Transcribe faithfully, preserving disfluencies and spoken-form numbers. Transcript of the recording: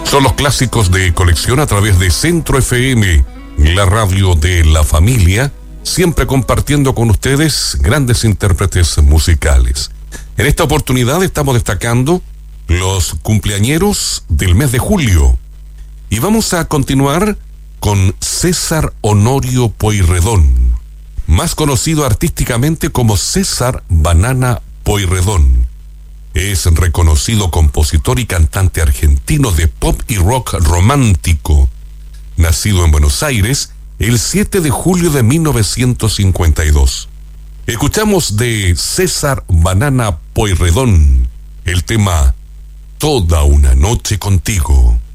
Son los clásicos de colección a través de Centro F M, la radio de la familia, siempre compartiendo con ustedes grandes intérpretes musicales. En esta oportunidad estamos destacando los cumpleañeros del mes de julio. Y vamos a continuar con César Honorio Pueyrredón, más conocido artísticamente como César Banana Pueyrredón. Es reconocido compositor y cantante argentino de pop y rock romántico. Nacido en Buenos Aires el siete de julio de mil novecientos cincuenta y dos. Escuchamos de César Banana Pueyrredón el tema Toda una noche contigo.